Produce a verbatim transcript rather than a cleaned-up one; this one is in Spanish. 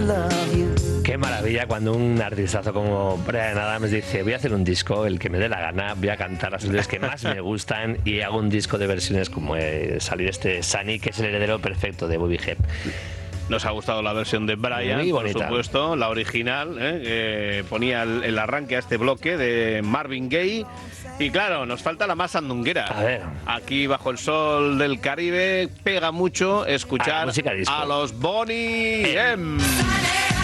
Qué maravilla cuando un artistazo como Bryan Adams dice: voy a hacer un disco, el que me dé la gana, voy a cantar las canciones que más me gustan y hago un disco de versiones como eh, salir este Sunny, que es el heredero perfecto de Bobby Hebb. Nos ha gustado la versión de Bryan, por supuesto, la original, ¿eh? que ponía el, el arranque a este bloque de Marvin Gaye. Y claro, nos falta la más sandunguera. A ver. Aquí bajo el sol del Caribe pega mucho escuchar a, a los Boney M.